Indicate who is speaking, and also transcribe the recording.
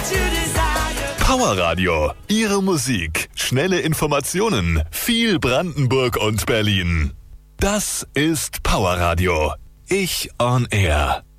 Speaker 1: Powerradio, Ihre Musik, schnelle Informationen, viel Brandenburg und Berlin. Das ist Powerradio. Ich on Air.